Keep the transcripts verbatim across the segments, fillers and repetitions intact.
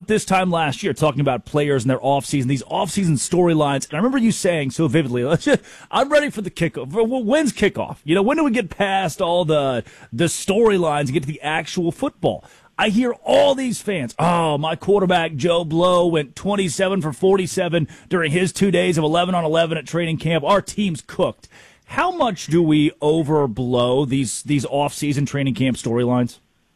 this time last year talking about players and their offseason, these offseason storylines. And I remember you saying so vividly, I'm ready for the kickoff. When's kickoff? You know, when do we get past all the the storylines and get to the actual football? I hear all these fans, oh, my quarterback, Joe Blow, went twenty-seven for forty-seven during his two days of eleven on eleven at training camp. Our team's cooked. How much do we overblow these, these off-season training camp storylines?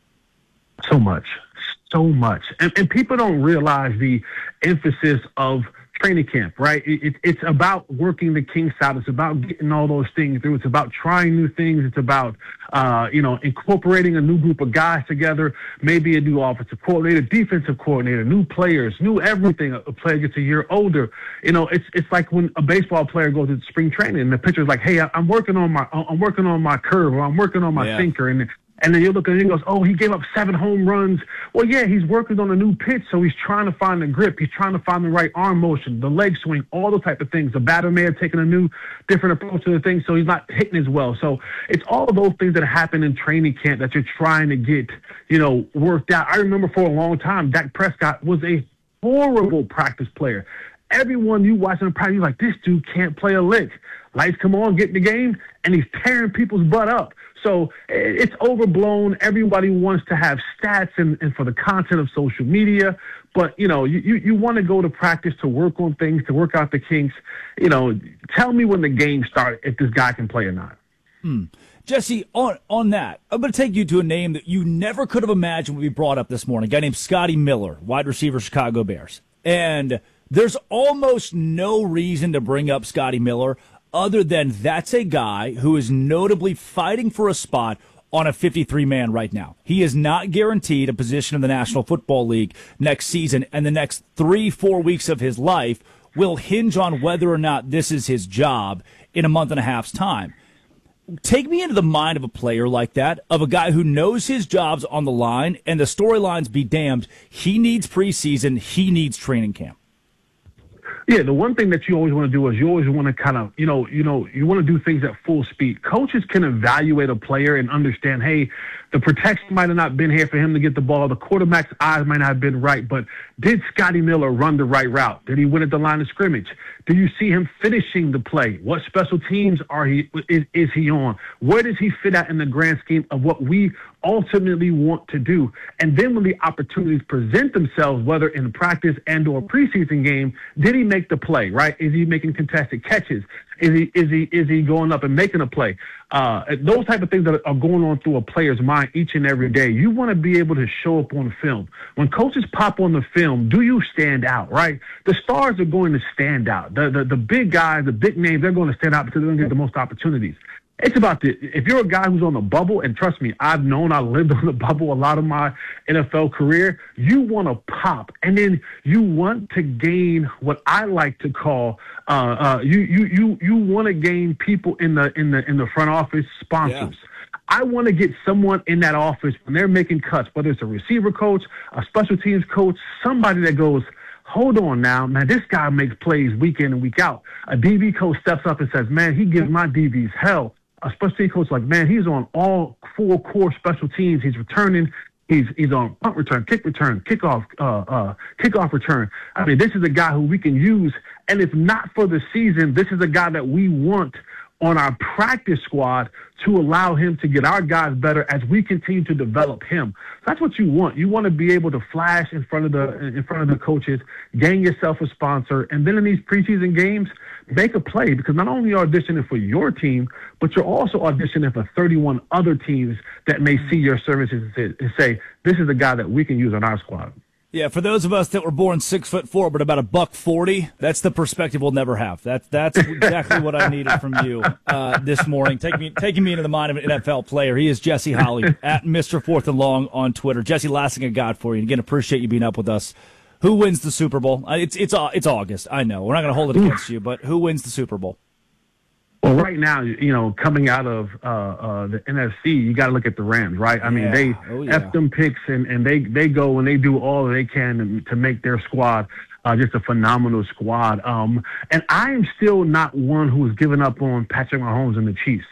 So much. So much. And, and people don't realize the emphasis of training camp, right? It, it, it's about working the kinks out. It's about getting all those things through. It's about trying new things. It's about, uh, you know, incorporating a new group of guys together, maybe a new offensive coordinator, defensive coordinator, new players, new everything. A player gets a year older. You know, it's it's like when a baseball player goes to spring training and the pitcher's like, hey, I'm working on my I'm working on my curve, or I'm working on my yeah. sinker. And And then you look at it and he goes, oh, he gave up seven home runs. Well, yeah, he's working on a new pitch, so he's trying to find the grip. He's trying to find the right arm motion, the leg swing, all those type of things. The batter may have taken a new, different approach to the thing, so he's not hitting as well. So it's all of those things that happen in training camp that you're trying to get, you know, worked out. I remember for a long time, Dak Prescott was a horrible practice player. Everyone you watch in practice, you're like, this dude can't play a lick. Lights come on, get in the game, and he's tearing people's butt up. So it's overblown. Everybody wants to have stats and, and for the content of social media. But, you know, you, you, you want to go to practice to work on things, to work out the kinks. You know, tell me when the game starts if this guy can play or not. Hmm. Jesse, on, on that, I'm going to take you to a name that you never could have imagined would be brought up this morning, a guy named Scotty Miller, wide receiver, Chicago Bears. And there's almost no reason to bring up Scotty Miller other than that's a guy who is notably fighting for a spot on a fifty-three man right now. He is not guaranteed a position in the National Football League next season, and the next three, four weeks of his life will hinge on whether or not this is his job in a month and a half's time. Take me into the mind of a player like that, of a guy who knows his job's on the line, and the storylines be damned. He needs preseason. He needs training camp. Yeah, the one thing that you always want to do is you always want to kind of, you know, you know, you want to do things at full speed. Coaches can evaluate a player and understand, hey, the protection might have not been here for him to get the ball. The quarterback's eyes might not have been right, but did Scotty Miller run the right route? Did he win at the line of scrimmage? Do you see him finishing the play? What special teams are he is, is he on? Where does he fit out in the grand scheme of what we ultimately want to do? And then when the opportunities present themselves, whether in practice and or preseason game, did he make the play, right? Is he making contested catches? Is he is he is he going up and making a play? Uh, those type of things that are going on through a player's mind each and every day. You want to be able to show up on film. When coaches pop on the film, do you stand out, right? The stars are going to stand out. The the, the big guys, the big names, they're going to stand out because they're going to get the most opportunities. It's about the, if you're a guy who's on the bubble, and trust me, I've known I lived on the bubble a lot of my N F L career, you want to pop. And then you want to gain what I like to call, uh, uh, you, you, you, you want to gain people in the, in the, in the front office, sponsors. Yeah. I want to get someone in that office when they're making cuts, whether it's a receiver coach, a special teams coach, somebody that goes, hold on now, man, this guy makes plays week in and week out. A D B coach steps up and says, man, he gives my D Bs hell. A special team coach like, man, he's on all four core special teams. He's returning. He's he's on punt return, kick return, kickoff, uh, uh, kickoff return. I mean, this is a guy who we can use. And if not for the season, this is a guy that we want on our practice squad to allow him to get our guys better as we continue to develop him. That's what you want. You want to be able to flash in front of the in front of the coaches, gain yourself a sponsor, and then in these preseason games, make a play, because not only are you auditioning for your team, but you're also auditioning for thirty-one other teams that may see your services and say, this is a guy that we can use on our squad. Yeah, for those of us that were born six foot four, but about a buck forty, that's the perspective we'll never have. That's that's exactly what I needed from you uh, this morning, taking me taking me into the mind of an N F L player. He is Jesse Holley at Mister Fourth and Long on Twitter. Jesse, last thing I got for you. And again, appreciate you being up with us. Who wins the Super Bowl? It's it's it's August. I know we're not going to hold it against you, but who wins the Super Bowl? Well, right now, you know, coming out of uh, uh, the N F C, you got to look at the Rams, right? I mean, yeah. they oh, yeah. F them picks, and, and they, they go and they do all they can to, to make their squad uh, just a phenomenal squad. Um, and I am still not one who has given up on Patrick Mahomes and the Chiefs.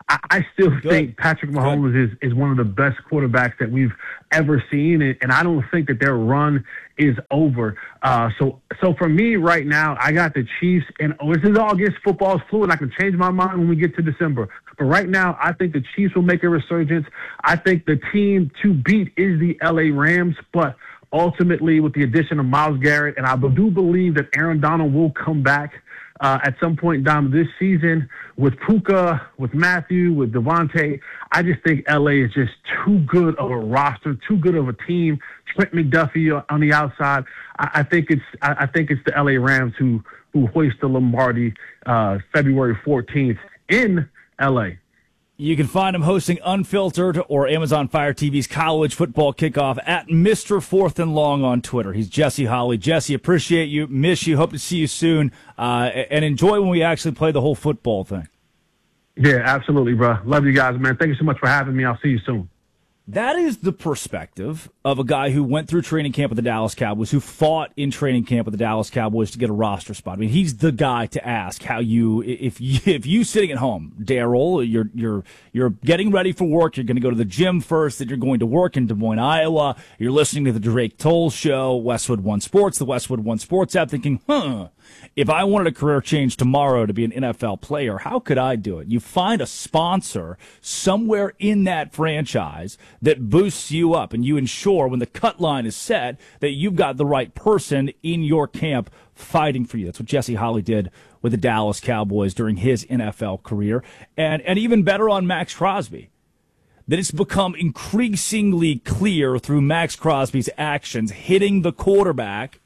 I, I still Good. think Patrick Mahomes Good. is is one of the best quarterbacks that we've ever seen, and, and I don't think that their run is over. Uh, so so for me right now, I got the Chiefs, and oh, this is all against football's fluid. I can change my mind when we get to December. But right now, I think the Chiefs will make a resurgence. I think the team to beat is the L A Rams, but ultimately with the addition of Myles Garrett, and I do believe that Aaron Donald will come back uh, at some point down this season with Puka, with Matthew, with Devontae. I just think L A is just too good of a roster, too good of a team. Trent McDuffie on the outside. I, I think it's I, I think it's the L A Rams who who hoist the Lombardi uh, February fourteenth in L A. You can find him hosting Unfiltered or Amazon Fire T V's College Football Kickoff at Mister Fourth and Long on Twitter. He's Jesse Holley. Jesse, appreciate you, miss you, hope to see you soon, uh, and enjoy when we actually play the whole football thing. Yeah, absolutely, bro. Love you guys, man. Thank you so much for having me. I'll see you soon. That is the perspective of a guy who went through training camp with the Dallas Cowboys, who fought in training camp with the Dallas Cowboys to get a roster spot. I mean, he's the guy to ask how you, if you, if you sitting at home, Daryl, you're you're you're getting ready for work, you're going to go to the gym first, then you're going to work in Des Moines, Iowa, you're listening to the Drake Toll Show, Westwood One Sports, the Westwood One Sports app, thinking, huh, if I wanted a career change tomorrow to be an N F L player, how could I do it? You find a sponsor somewhere in that franchise that boosts you up, and you ensure when the cut line is set that you've got the right person in your camp fighting for you. That's what Jesse Holley did with the Dallas Cowboys during his N F L career. And, and even better on Max Crosby, that it's become increasingly clear through Max Crosby's actions hitting the quarterback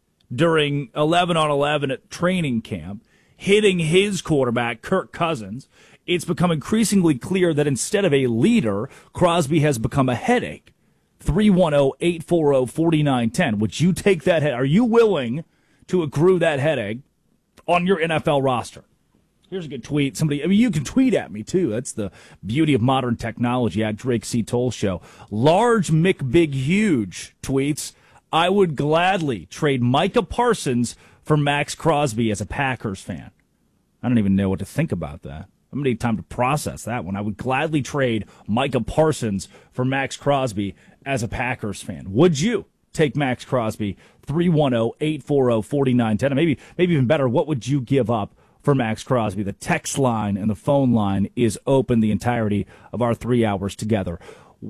during eleven on eleven at training camp, hitting his quarterback, Kirk Cousins. It's become increasingly clear that instead of a leader, Crosby has become a headache. three one zero, eight four zero, four nine one zero. Would you take that head? Are you willing to accrue that headache on your N F L roster? Here's a good tweet. Somebody, I mean, you can tweet at me, too. That's the beauty of modern technology at Drake C. Toll Show. Large Mick Big Huge tweets, I would gladly trade Micah Parsons for Max Crosby as a Packers fan. I don't even know what to think about that. I'm going to need time to process that one. I would gladly trade Micah Parsons for Max Crosby as a Packers fan. Would you take Max Crosby? three one zero, eight four zero, four nine one zero. Maybe, maybe even better, what would you give up for Max Crosby? The text line and the phone line is open the entirety of our three hours together.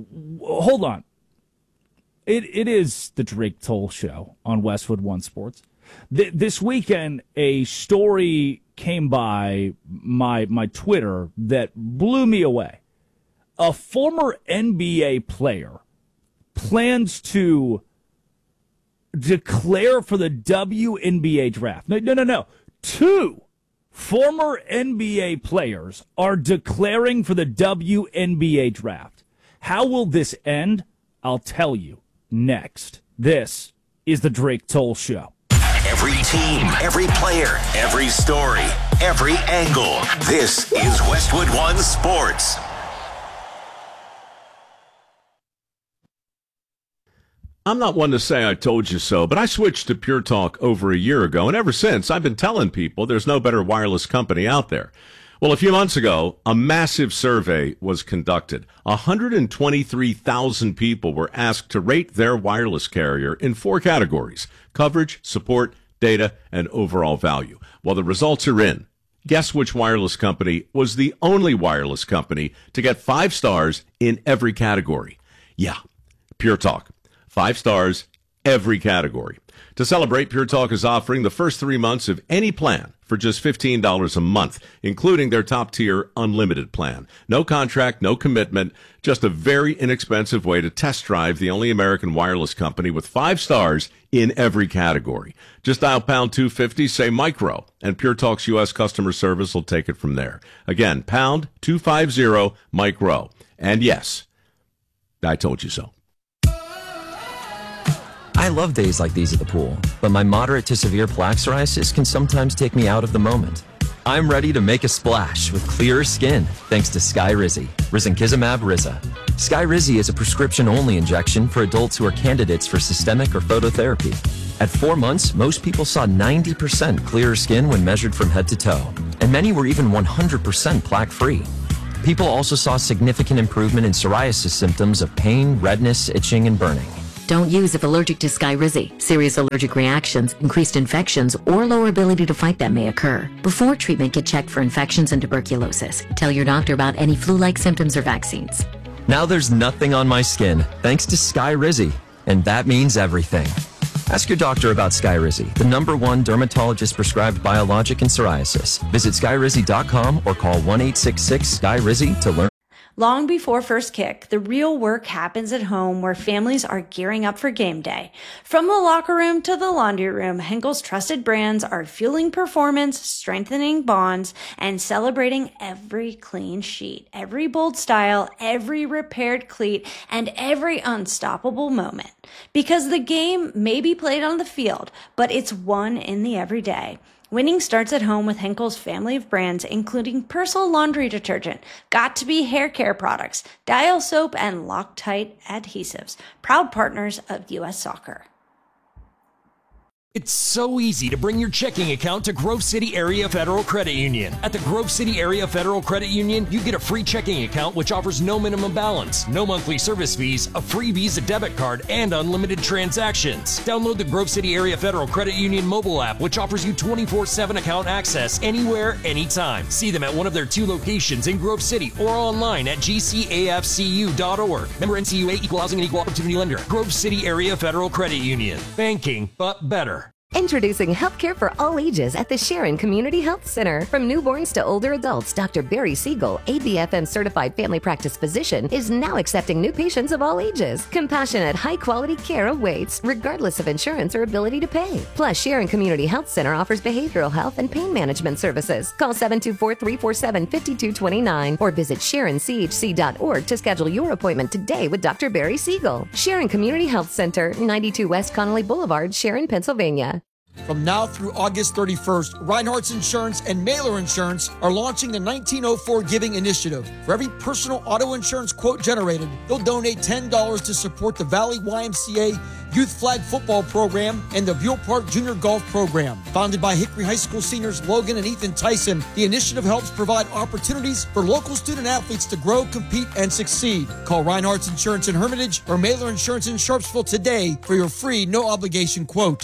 Hold on. It It is the Drake Toll Show on Westwood One Sports. Th- this weekend, a story came by my my Twitter that blew me away. A former N B A player plans to declare for the W N B A draft. No, no, no, no. Two former N B A players are declaring for the W N B A draft. How will this end? I'll tell you next. This is the Drake Toll Show. Every team, every player, every story, every angle. This is Westwood One Sports. I'm not one to say I told you so, but I switched to Pure Talk over a year ago, and ever since, I've been telling people there's no better wireless company out there. Well, a few months ago, a massive survey was conducted. one hundred twenty-three thousand people were asked to rate their wireless carrier in four categories: coverage, support, data, and overall value. Well, the results are in. Guess which wireless company was the only wireless company to get five stars in every category? Yeah, Pure Talk. Five stars, every category. To celebrate, Pure Talk is offering the first three months of any plan for just fifteen dollars a month, including their top-tier unlimited plan. No contract, no commitment, just a very inexpensive way to test drive the only American wireless company with five stars in every category. Just dial pound two fifty, say micro, and Pure Talk's U S customer service will take it from there. Again, pound two fifty, micro. And yes, I told you so. I love days like these at the pool, but my moderate to severe plaque psoriasis can sometimes take me out of the moment. I'm ready to make a splash with clearer skin thanks to Skyrizi, risankizumab Riza. Skyrizi is a prescription-only injection for adults who are candidates for systemic or phototherapy. At four months, most people saw ninety percent clearer skin when measured from head to toe, and many were even one hundred percent plaque-free. People also saw significant improvement in psoriasis symptoms of pain, redness, itching, and burning. Don't use if allergic to Skyrizi. Serious allergic reactions, increased infections, or lower ability to fight them may occur. Before treatment, get checked for infections and tuberculosis. Tell your doctor about any flu-like symptoms or vaccines. Now there's nothing on my skin, thanks to Skyrizi. And that means everything. Ask your doctor about Skyrizi, the number one dermatologist-prescribed biologic in psoriasis. Visit Skyrizi dot com or call one eight six six Sky Rizi to learn. Long before first kick, the real work happens at home where families are gearing up for game day. From the locker room to the laundry room, Henkel's trusted brands are fueling performance, strengthening bonds, and celebrating every clean sheet, every bold style, every repaired cleat, and every unstoppable moment. Because the game may be played on the field, but it's won in the everyday. Winning starts at home with Henkel's family of brands, including Persil laundry detergent, Got2b hair care products, Dial soap, and Loctite adhesives, proud partners of U S Soccer. It's so easy to bring your checking account to Grove City Area Federal Credit Union. At the Grove City Area Federal Credit Union, you get a free checking account which offers no minimum balance, no monthly service fees, a free Visa debit card, and unlimited transactions. Download the Grove City Area Federal Credit Union mobile app, which offers you twenty-four seven account access anywhere, anytime. See them at one of their two locations in Grove City or online at G C A F C U dot org. Member N C U A, Equal Housing and Equal Opportunity Lender. Grove City Area Federal Credit Union. Banking, but better. Introducing healthcare for all ages at the Sharon Community Health Center. From newborns to older adults, Doctor Barry Siegel, A B F M certified family practice physician, is now accepting new patients of all ages. Compassionate, high-quality care awaits, regardless of insurance or ability to pay. Plus, Sharon Community Health Center offers behavioral health and pain management services. Call seven two four, three four seven, five two two nine or visit sharon c h c dot org to schedule your appointment today with Doctor Barry Siegel. Sharon Community Health Center, ninety-two West Connolly Boulevard, Sharon, Pennsylvania. From now through August thirty-first, Reinhardt's Insurance and Mailer Insurance are launching the nineteen oh four Giving Initiative. For every personal auto insurance quote generated, they'll donate ten dollars to support the Valley Y M C A Youth Flag Football Program and the Buell Park Junior Golf Program. Founded by Hickory High School seniors Logan and Ethan Tyson, the initiative helps provide opportunities for local student athletes to grow, compete, and succeed. Call Reinhardt's Insurance in Hermitage or Mailer Insurance in Sharpsville today for your free, no-obligation quote.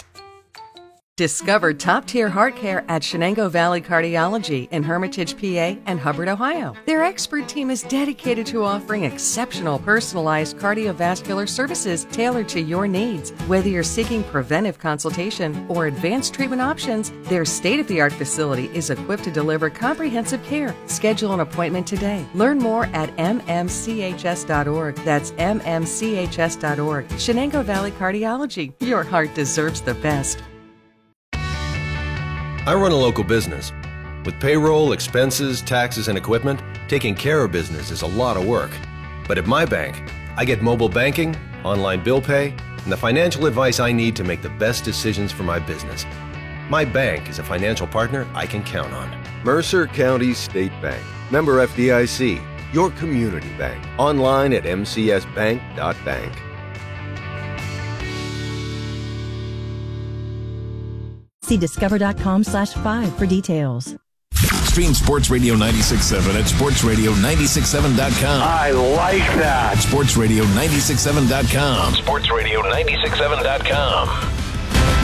Discover top-tier heart care at Shenango Valley Cardiology in Hermitage, P A and Hubbard, Ohio. Their expert team is dedicated to offering exceptional personalized cardiovascular services tailored to your needs. Whether you're seeking preventive consultation or advanced treatment options, their state-of-the-art facility is equipped to deliver comprehensive care. Schedule an appointment today. Learn more at m m c h s dot org. That's m m c h s dot org. Shenango Valley Cardiology. Your heart deserves the best. I run a local business. With payroll, expenses, taxes, and equipment, taking care of business is a lot of work. But at my bank, I get mobile banking, online bill pay, and the financial advice I need to make the best decisions for my business. My bank is a financial partner I can count on. Mercer County State Bank. Member F D I C. Your community bank. Online at m c s bank dot bank. See discover dot com slash five for details. Stream Sports Radio ninety-six point seven at sports radio nine six seven dot com. I like that. sports radio nine six seven dot com. sports radio nine six seven dot com.